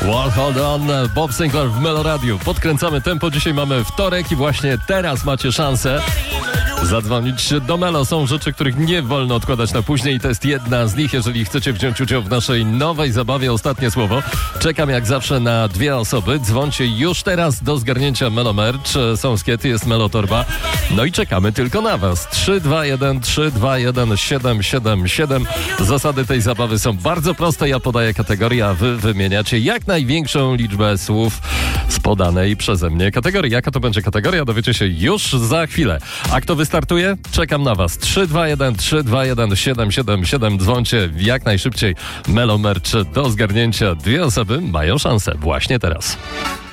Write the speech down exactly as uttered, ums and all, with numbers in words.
Well, hold on, Bob Sinclair w Melo Radio. Podkręcamy tempo, dzisiaj mamy wtorek i właśnie teraz macie szansę zadzwonić do Melo. Są rzeczy, których nie wolno odkładać na później i to jest jedna z nich. Jeżeli chcecie wziąć udział w naszej nowej zabawie Ostatnie Słowo, czekam jak zawsze na dwie osoby. Dzwońcie już teraz do zgarnięcia Melo Merch. Są skiety, jest Melo Torba. No i czekamy tylko na was. trzy dwa jeden trzy dwa jeden siedem siedem siedem. Zasady tej zabawy są bardzo proste. Ja podaję kategorię, a wy wymieniacie jak największą liczbę słów z podanej przeze mnie kategorii. Jaka to będzie kategoria, dowiecie się już za chwilę. A kto wystartuje? Czekam na was. trzy dwa jeden trzy dwa jeden siedem siedem siedem. Dzwońcie jak najszybciej. Melo Merch do zgarnięcia. Dwie osoby mają szansę właśnie teraz.